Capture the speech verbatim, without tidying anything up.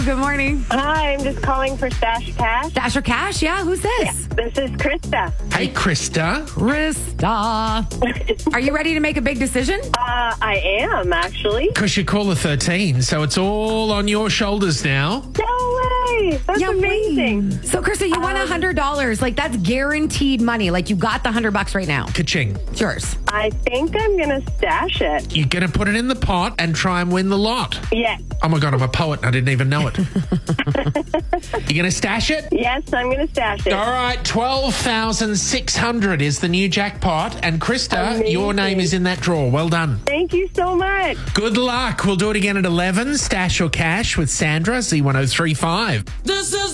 Good morning. Hi, I'm just calling for Stash Cash. Dash or Cash? Yeah, who's this? This is Krista. Hey, Krista. Krista. Are you ready to make a big decision? Uh, I am, actually. Because you call her thirteen, so it's all on your shoulders now. No way. That's Yeah, amazing. wait. So, Krista, you won Um, one hundred dollars. Like, that's guaranteed money. Like, you got the one hundred bucks right now. Ka-ching. It's yours. I think I'm going to stash it. You're going to put it in the pot and try and win the lot. Yes. Oh, my God, I'm a poet and I didn't even know it. You going to stash it? Yes, I'm going to stash it. All right, twelve thousand six hundred is the new jackpot. And Krista, Amazing. your name is in that drawer. Well done. Thank you so much. Good luck. We'll do it again at eleven. Stash or Cash with Sandra, Z one oh three five. This is